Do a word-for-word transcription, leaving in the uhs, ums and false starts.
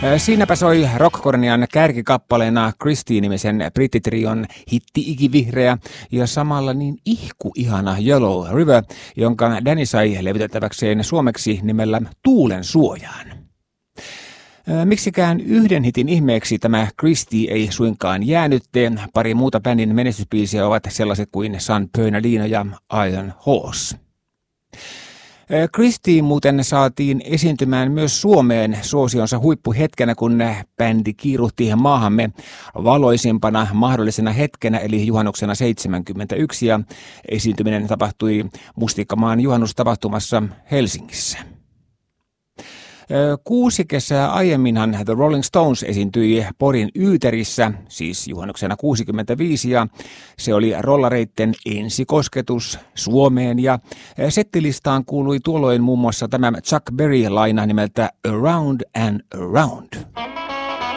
Siinäpä soi Rockkornian kärkikappaleena Christie-nimisen brittitrion hitti Ikivihreä ja samalla niin ihku ihana Yellow River, jonka Danny sai levytettäväkseen suomeksi nimellä Tuulen suojaan. Miksikään yhden hitin ihmeeksi tämä Christie ei suinkaan jäänyt. Pari muuta bändin menestysbiisiä ovat sellaiset kuin San Bernardino ja Iron Horse. Christie muuten saatiin esiintymään myös Suomeen suosionsa huippuhetkenä, kun bändi kiiruhti maahamme valoisimpana mahdollisena hetkenä, eli juhannuksena seitsemänkymmentäyksi, ja esiintyminen tapahtui Mustikkamaan juhannustapahtumassa Helsingissä. Kuusi kesää aiemminhan The Rolling Stones esiintyi Porin Yyterissä, siis juhannuksena kuusikymmentäviisi, ja se oli rollareitten ensikosketus Suomeen, ja settilistaan kuului tuolloin muun muassa tämä Chuck Berry-laina nimeltä Around and Around.